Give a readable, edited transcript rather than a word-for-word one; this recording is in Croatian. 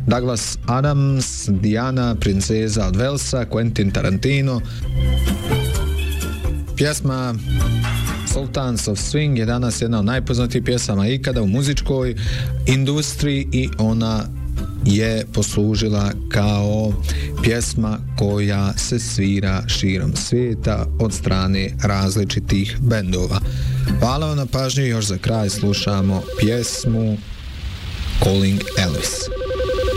Douglas Adams, Diana, princeza od Velsa, Quentin Tarantino. Pjesma Sultans of Swing je danas jedna od najpoznatijih pjesama ikada u muzičkoj industriji i ona je poslužila kao pjesma koja se svira širom svijeta od strane različitih bendova. Hvala vam na pažnji, još za kraj slušamo pjesmu Calling Elvis.